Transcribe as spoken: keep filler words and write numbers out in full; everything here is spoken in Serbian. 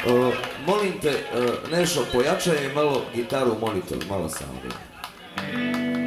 Molim te, Nešo, pojačaj malo gitaru u monitor, malo samo.